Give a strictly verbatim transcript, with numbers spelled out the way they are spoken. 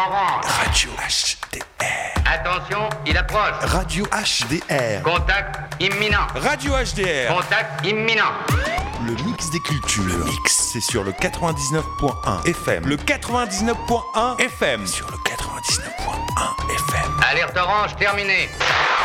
orange. Radio H D R. Attention, il approche. Radio H D R. Contact imminent. Radio H D R. Contact imminent. Le mix des cultures. Le mix, c'est sur le quatre-vingt-dix-neuf point un F M. Le quatre-vingt-dix-neuf point un F M. Sur le quatre-vingt-dix-neuf point un F M. Alerte orange terminée.